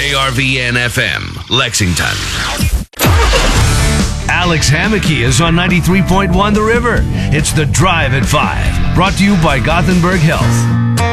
KRVN FM, Lexington. Alex Hammocky is on 93.1 The River. It's The Drive at 5, brought to you by Gothenburg Health.